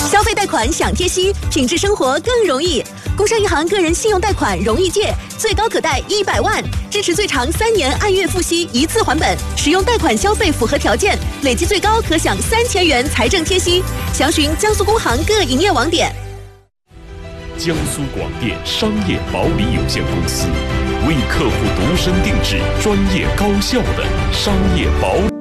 消费贷款享贴息，品质生活更容易。工商银行个人信用贷款容易借，最高可贷100万，支持最长3年按月付息，一次还本。使用贷款消费符合条件，累计最高可享3000元财政贴息。详询江苏工行各营业网点。 江苏广电商业保理有限公司为客户度身定制、专业高效的商业保理。